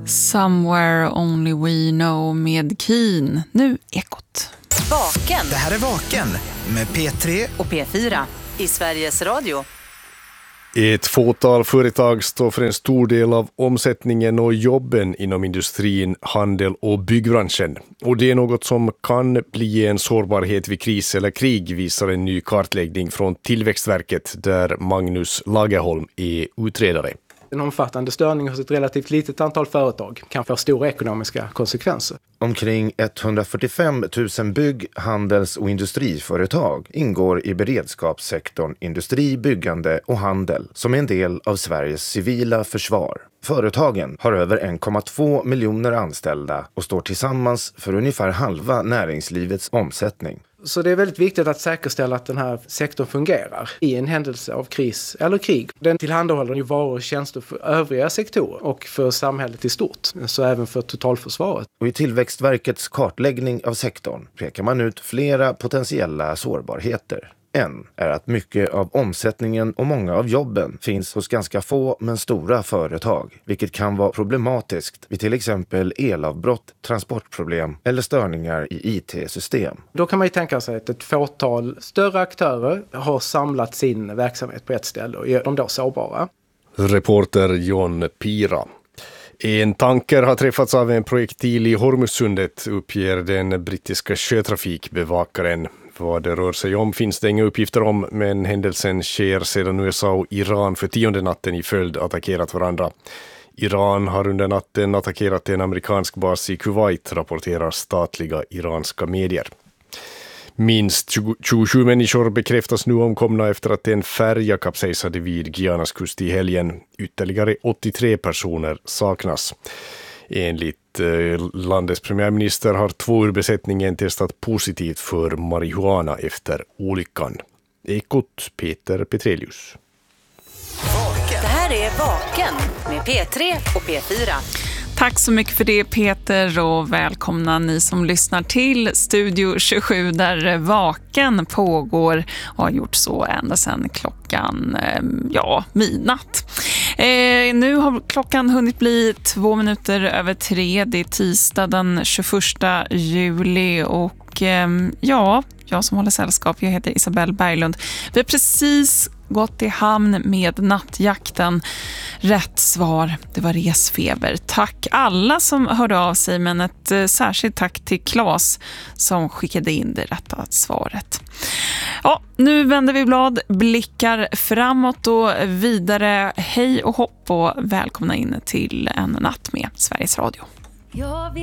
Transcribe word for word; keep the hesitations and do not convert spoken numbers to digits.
Somewhere Only We Know med Keen. Nu Ekot. Vaken. Det här är Vaken med P tre och P fyra i Sveriges Radio. Ett fåtal företag står för en stor del av omsättningen och jobben inom industrin, handel och byggbranschen. Och det är något som kan bli en sårbarhet vid kris eller krig, visar en ny kartläggning från Tillväxtverket där Magnus Lagerholm är utredare. En omfattande störning hos ett relativt litet antal företag kan få stora ekonomiska konsekvenser. Omkring etthundrafyrtiofem tusen bygg-, handels- och industriföretag ingår i beredskapssektorn industri, byggande och handel som är en del av Sveriges civila försvar. Företagen har över en komma två miljoner anställda och står tillsammans för ungefär halva näringslivets omsättning. Så det är väldigt viktigt att säkerställa att den här sektorn fungerar i en händelse av kris eller krig. Den tillhandahåller ju varor och tjänster för övriga sektorer och för samhället i stort, så även för totalförsvaret. Och i Tillväxtverkets kartläggning av sektorn pekar man ut flera potentiella sårbarheter. En är att mycket av omsättningen och många av jobben finns hos ganska få men stora företag, vilket kan vara problematiskt vid till exempel elavbrott, transportproblem eller störningar i I T-system. Då kan man ju tänka sig att ett fåtal större aktörer har samlat sin verksamhet på ett ställe och är de då sårbara. Reporter John Pira. En tanker har träffats av en projektil i Hormuzsundet, uppger den brittiska sjötrafikbevakaren. Vad det rör sig om finns det inga uppgifter om, men händelsen sker sedan U S A och Iran för tionde natten i följd attackerat varandra. Iran har under natten attackerat en amerikansk bas i Kuwait, rapporterar statliga iranska medier. Minst tjugosju människor bekräftas nu omkomna efter att en färja kapsejsade vid Guyanas kust i helgen. Ytterligare åttiotre personer saknas. Enligt landets premiärminister har två ur besättningen testat positivt för marijuana efter olyckan. Ekot, Peter Petrelius. Det här är Vaken med P tre och P fyra. Tack så mycket för det, Peter, och välkomna ni som lyssnar till Studio tjugosju där Vaken pågår och har gjort så ända sedan klockan ja, midnatt. Eh, nu har klockan hunnit bli två minuter över tre. Det är tisdag den tjugoförsta juli och eh, ja, jag som håller sällskap, jag heter Isabelle Berglund. Vi har precis gått i hamn med nattjakten. Rätt svar, det var resfeber. Tack alla som hörde av sig, men ett eh, särskilt tack till Claes som skickade in det rätta svaret. Ja, nu vänder vi blad, blickar framåt och vidare. Hej och hopp och välkomna in till en natt med Sveriges Radio.